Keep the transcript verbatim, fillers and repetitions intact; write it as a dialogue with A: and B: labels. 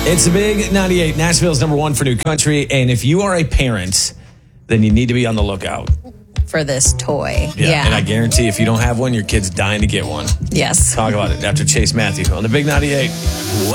A: It's the Big ninety-eight, Nashville's number one for new country. And if you are a parent, then you need to be on the lookout
B: for this toy.
A: Yeah,
B: yeah.
A: And I guarantee if you don't have one, your kid's dying to get one.
B: Yes.
A: Talk about it after Chase Matthew on the Big ninety-eight.